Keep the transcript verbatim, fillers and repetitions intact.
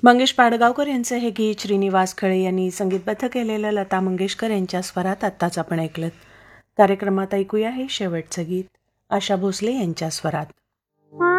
मंगेश पाडगावकर यांचं हे गीत श्रीनिवास खळे यांनी संगीतबद्ध केलेलं लता मंगेशकर यांच्या स्वरात आत्ताच आपण ऐकलं. कार्यक्रमात ऐकूया हे शेवटचं गीत आशा भोसले यांच्या स्वरात.